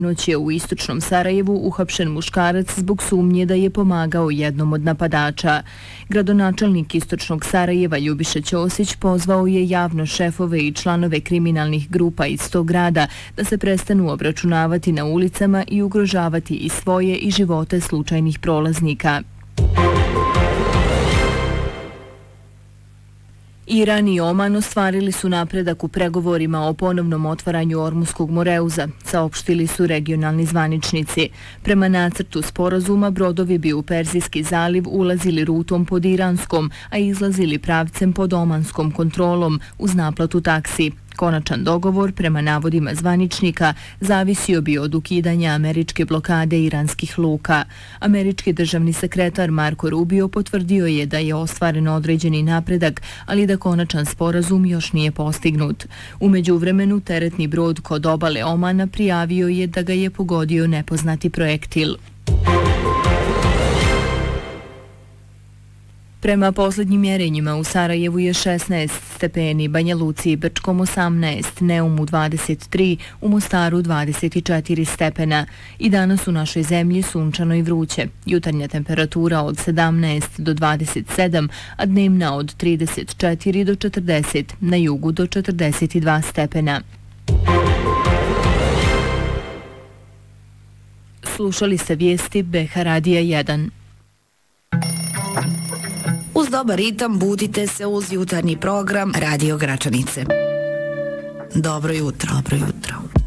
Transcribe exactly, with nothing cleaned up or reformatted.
Noć je u istočnom Sarajevu uhapšen muškarac zbog sumnje da je pomagao jednom od napadača. Gradonačelnik istočnog Sarajeva Ljubiša Ćosić pozvao je javno šefove i članove kriminalnih grupa iz tog grada da se prestanu obračunavati na ulicama i ugrožavati i svoje i živote slučajnih prolaznika. Iran i Oman ostvarili su napredak u pregovorima o ponovnom otvaranju Ormuskog moreuza, saopštili su regionalni zvaničnici. Prema nacrtu sporazuma, brodovi bi u Perzijski zaliv ulazili rutom pod iranskom, a izlazili pravcem pod omanskom kontrolom uz naplatu taksi. Konačan dogovor, prema navodima zvaničnika, zavisio bi od ukidanja američke blokade iranskih luka. Američki državni sekretar Marco Rubio potvrdio je da je ostvaren određeni napredak, ali da konačan sporazum još nije postignut. U međuvremenu, teretni brod kod obale Omana prijavio je da ga je pogodio nepoznati projektil. Prema posljednjim mjerenjima u Sarajevu je šesnaest stepeni, Banja Luci i Brčkom osamnaest, Neumu dvadeset tri, u Mostaru dvadeset četiri stepena. I danas u našoj zemlji sunčano i vruće. Jutarnja temperatura od sedamnaest do dvadeset sedam, a dnevna od trideset četiri do četrdeset, na jugu do četrdeset dva stepena. Slušali ste vijesti B H Radija jedan. Uz dobar ritam budite se uz jutarnji program Radio Gračanice. Dobro jutro, dobro jutro.